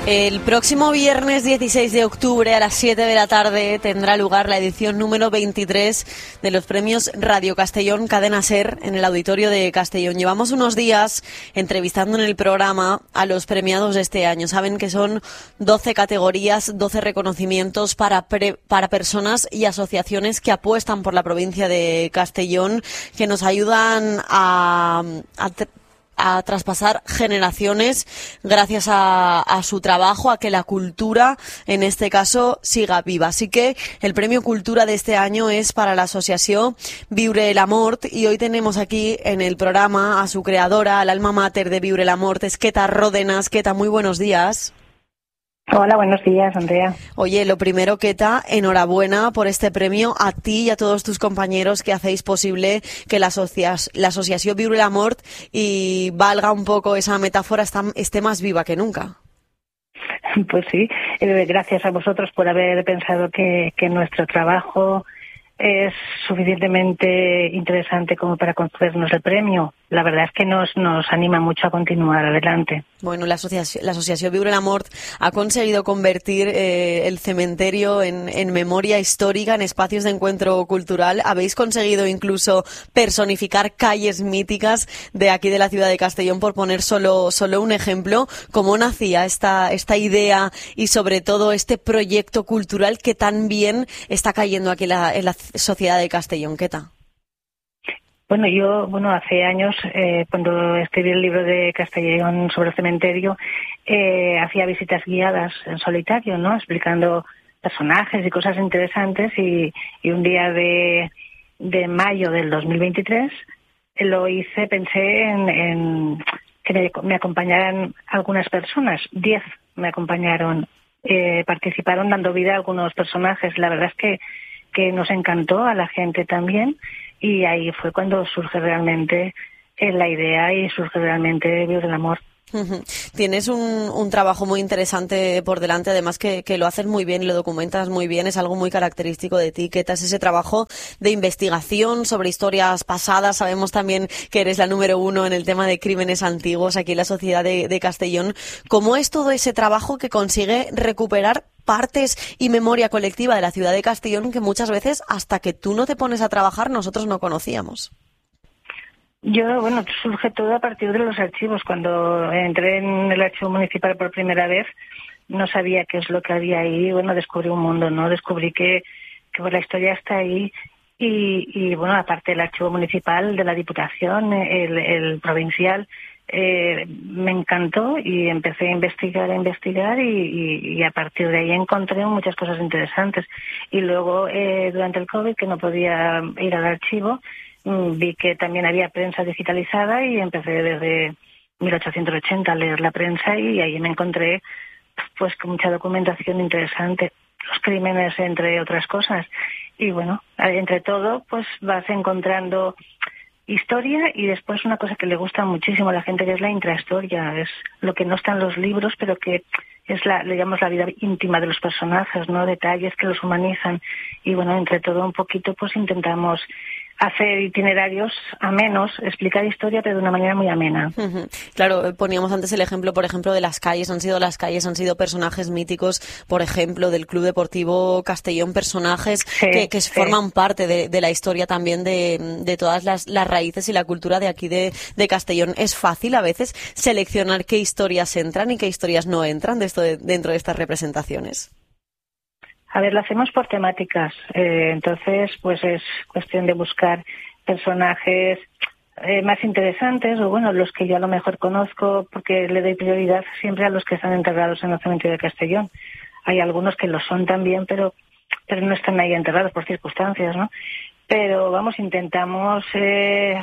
El próximo viernes 16 de octubre a las 7 de la tarde tendrá lugar la edición número 23 de los premios Radio Castellón Cadena Ser en el auditorio de Castellón. Llevamos unos días entrevistando en el programa a los premiados de este año. Saben que son 12 categorías, 12 reconocimientos para personas y asociaciones que apuestan por la provincia de Castellón, que nos ayudan a traspasar generaciones gracias a su trabajo, a que la cultura, en este caso, siga viva. Así que el premio Cultura de este año es para la asociación Viure la Mort, y hoy tenemos aquí en el programa a su creadora, al alma mater de Viure la Mort, es Queta Ródenas. Queta, muy buenos días. Hola, buenos días, Andrea. Oye, lo primero, Queta, enhorabuena por este premio a ti y a todos tus compañeros que hacéis posible que la asociación Viure la Mort, y valga un poco esa metáfora, esté más viva que nunca. Pues sí, gracias a vosotros por haber pensado que nuestro trabajo es suficientemente interesante como para concedernos el premio. La verdad es que nos anima mucho a continuar adelante. Bueno, la asociación Viure la Mort ha conseguido convertir el cementerio en memoria histórica, en espacios de encuentro cultural. Habéis conseguido incluso personificar calles míticas de aquí de la ciudad de Castellón, por poner solo un ejemplo. ¿Cómo nacía esta idea y sobre todo este proyecto cultural que tan bien está cayendo aquí en la sociedad de Castellón, Queta? Bueno, yo hace años, cuando escribí el libro de Castellón sobre el cementerio, hacía visitas guiadas en solitario, ¿no? Explicando personajes y cosas interesantes, y un día de mayo del 2023 lo hice, pensé en que me acompañaran algunas personas. 10 me acompañaron, participaron dando vida a algunos personajes. La verdad es que nos encantó a la gente también. Y ahí fue cuando surge realmente la idea y surge realmente Viure la Mort. Tienes un trabajo muy interesante por delante, además que lo haces muy bien y lo documentas muy bien. Es algo muy característico de ti, Queta, es ese trabajo de investigación sobre historias pasadas. Sabemos también que eres la número 1 en el tema de crímenes antiguos aquí en la sociedad de Castellón. ¿Cómo es todo ese trabajo que consigue recuperar partes y memoria colectiva de la ciudad de Castellón que muchas veces, hasta que tú no te pones a trabajar, nosotros no conocíamos? Surge todo a partir de los archivos. Cuando entré en el archivo municipal por primera vez, no sabía qué es lo que había ahí. Descubrí un mundo, ¿no? Descubrí que la historia está ahí. Y aparte del archivo municipal, de la Diputación, el provincial, me encantó y empecé a investigar y a partir de ahí encontré muchas cosas interesantes. Y luego, durante el COVID, que no podía ir al archivo, vi que también había prensa digitalizada y empecé desde 1880 a leer la prensa, y ahí me encontré pues con mucha documentación interesante, los crímenes entre otras cosas. Y entre todo pues vas encontrando historia, y después una cosa que le gusta muchísimo a la gente, que es la intrahistoria, es lo que no está en los libros, pero que es la vida íntima de los personajes, ¿no? Detalles que los humanizan. Y entre todo un poquito pues intentamos hacer itinerarios amenos, explicar historia, pero de una manera muy amena. Claro, poníamos antes el ejemplo, por ejemplo, de las calles. Han sido personajes míticos, por ejemplo, del Club Deportivo Castellón, personajes que forman parte de la historia también de todas las raíces y la cultura de aquí de Castellón. ¿Es fácil a veces seleccionar qué historias entran y qué historias no entran dentro de estas representaciones? A ver, lo hacemos por temáticas, entonces pues es cuestión de buscar personajes más interesantes, o los que yo a lo mejor conozco, porque le doy prioridad siempre a los que están enterrados en el cementerio de Castellón. Hay algunos que lo son también, pero no están ahí enterrados por circunstancias, ¿no? Pero intentamos que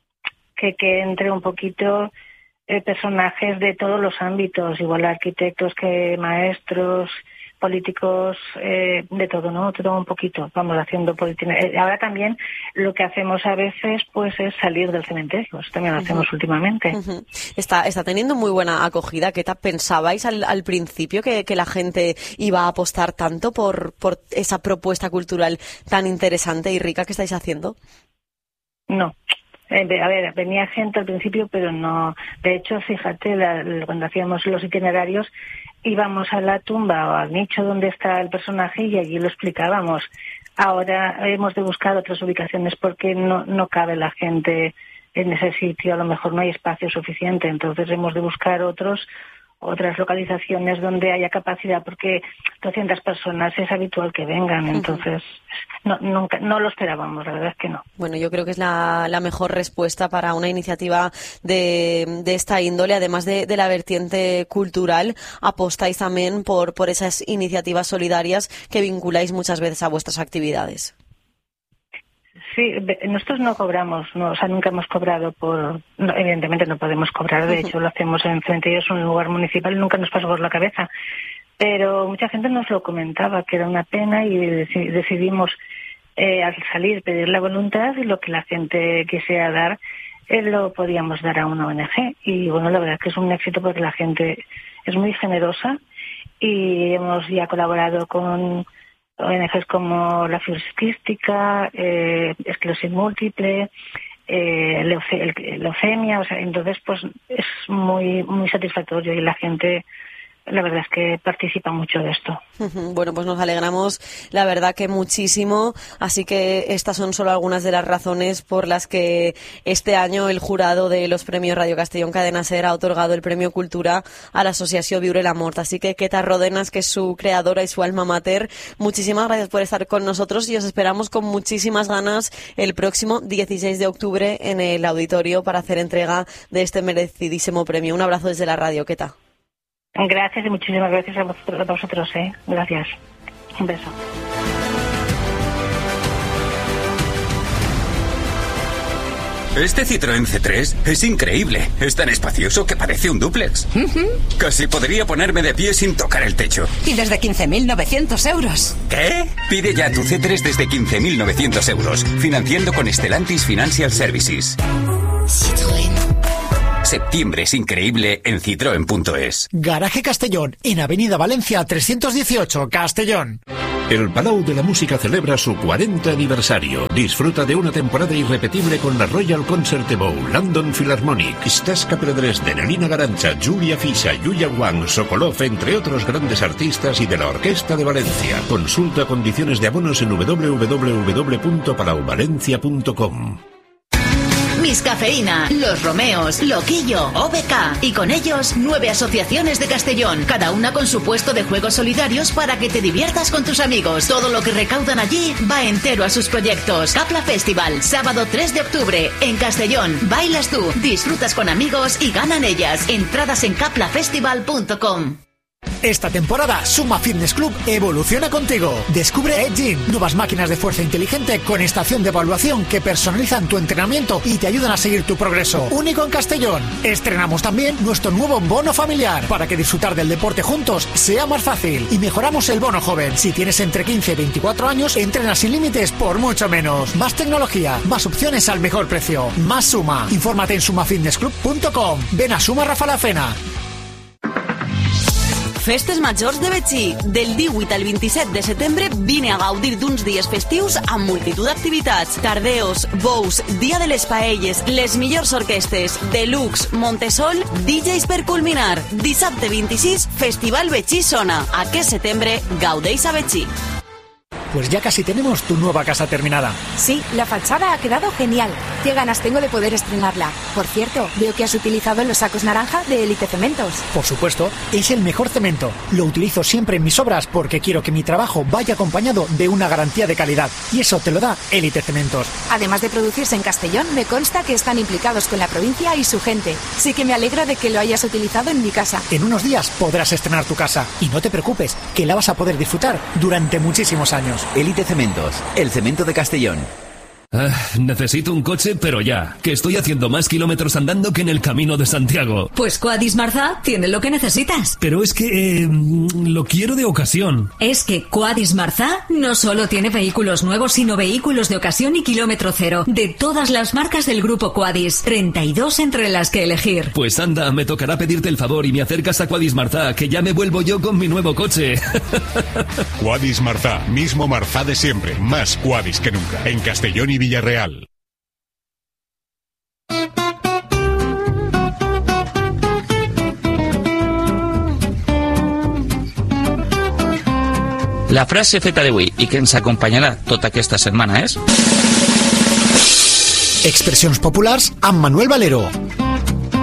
entre un poquito personajes de todos los ámbitos, igual arquitectos que maestros, políticos, de todo, ¿no? Todo un poquito. Vamos haciendo política. Ahora también lo que hacemos a veces pues es salir del cementerio. Eso también lo hacemos últimamente. Está teniendo muy buena acogida. ¿Qué tal pensabais al principio que la gente iba a apostar tanto por esa propuesta cultural tan interesante y rica que estáis haciendo? No. A ver, venía gente al principio, pero no. De hecho, fíjate, cuando hacíamos los itinerarios, íbamos a la tumba o al nicho donde está el personaje y allí lo explicábamos. Ahora hemos de buscar otras ubicaciones porque no cabe la gente en ese sitio, a lo mejor no hay espacio suficiente, entonces hemos de buscar otras localizaciones donde haya capacidad, porque 200 personas es habitual que vengan, entonces no lo esperábamos, la verdad es que no. Bueno, yo creo que es la mejor respuesta para una iniciativa de esta índole, además de la vertiente cultural, apostáis también por esas iniciativas solidarias que vinculáis muchas veces a vuestras actividades. Sí, nosotros no cobramos, nunca hemos cobrado evidentemente no podemos cobrar, de hecho lo hacemos en Frente, es un lugar municipal y nunca nos pasó por la cabeza, pero mucha gente nos lo comentaba, que era una pena y decidimos al salir pedir la voluntad y lo que la gente quisiera dar, lo podíamos dar a una ONG y bueno, la verdad es que es un éxito porque la gente es muy generosa y hemos ya colaborado con ONGs como la Fibrocística, esclerosis múltiple, leucemia, entonces pues es muy muy satisfactorio y la gente la verdad es que participa mucho de esto. Bueno, pues nos alegramos, la verdad que muchísimo, así que estas son solo algunas de las razones por las que este año el jurado de los premios Radio Castellón Cadena SER ha otorgado el premio Cultura a la Asociación Viure la Mort. Así que Queta Rodenas, que es su creadora y su alma mater, muchísimas gracias por estar con nosotros y os esperamos con muchísimas ganas el próximo 16 de octubre en el auditorio para hacer entrega de este merecidísimo premio. Un abrazo desde la radio, Queta. Gracias y muchísimas gracias a vosotros. Gracias. Un beso. Este Citroën C3 es increíble. Es tan espacioso que parece un dúplex. Casi podría ponerme de pie sin tocar el techo. Y desde 15.900 euros. ¿Qué? Pide ya tu C3 desde 15.900 euros, financiando con Stellantis Financial Services. Citroën. Septiembre es increíble en Citroën.es. Garaje Castellón, en Avenida Valencia 318, Castellón. El Palau de la Música celebra su 40 aniversario. Disfruta de una temporada irrepetible con la Royal Concert Bowl, London Philharmonic, Stas Capredresden, Elina Garancha, Julia Fischer, Yuya Wang, Sokolov, entre otros grandes artistas y de la Orquesta de Valencia. Consulta condiciones de abonos en www.palauvalencia.com. Miss Cafeína, Los Romeos, Loquillo, OBK y con ellos 9 asociaciones de Castellón, cada una con su puesto de juegos solidarios para que te diviertas con tus amigos. Todo lo que recaudan allí va entero a sus proyectos. Capla Festival, sábado 3 de octubre en Castellón. Bailas tú, disfrutas con amigos y ganan ellas. Entradas en caplafestival.com. Esta temporada, Suma Fitness Club evoluciona contigo. Descubre Edgym, nuevas máquinas de fuerza inteligente con estación de evaluación que personalizan tu entrenamiento y te ayudan a seguir tu progreso. Único en Castellón. Estrenamos también nuestro nuevo bono familiar para que disfrutar del deporte juntos sea más fácil. Y mejoramos el bono joven. Si tienes entre 15 y 24 años, entrenas sin límites por mucho menos. Más tecnología, más opciones al mejor precio. Más Suma. Infórmate en sumafitnessclub.com. Ven a Suma Rafa La Fena. Festes Majors de Betxí. Del 18 al 27 de setembre vine a gaudir d'uns dies festius amb multitud d'activitats. Tardeos, bous, dia de les paelles, les millors orquestes, Deluxe, Montesol, DJs per culminar. Dissabte 26, Festival Betxí Sona. Aquest setembre gaudeix a Betxí. Pues ya casi tenemos tu nueva casa terminada. Sí, la fachada ha quedado genial. Qué ganas tengo de poder estrenarla. Por cierto, veo que has utilizado los sacos naranja de Elite Cementos. Por supuesto, es el mejor cemento. Lo utilizo siempre en mis obras porque quiero que mi trabajo vaya acompañado de una garantía de calidad. Y eso te lo da Elite Cementos. Además de producirse en Castellón, me consta que están implicados con la provincia y su gente. Sí que me alegra de que lo hayas utilizado en mi casa. En unos días podrás estrenar tu casa. Y no te preocupes, que la vas a poder disfrutar durante muchísimos años. Elite Cementos, el cemento de Castellón. Necesito un coche, pero ya, que estoy haciendo más kilómetros andando que en el Camino de Santiago. Pues Quadis Marzá tiene lo que necesitas. Pero es que lo quiero de ocasión. Es que Quadis Marzá no solo tiene vehículos nuevos, sino vehículos de ocasión y kilómetro cero, de todas las marcas del grupo Quadis, 32 entre las que elegir. Pues anda, me tocará pedirte el favor y me acercas a Quadis Marzá, que ya me vuelvo yo con mi nuevo coche. Quadis Marzá, mismo Marzá de siempre, más Quadis que nunca, en Castellón y Villarreal. La frase feta d'avui i que ens acompanyarà tota aquesta setmana és... Expressions populars amb Manuel Valero.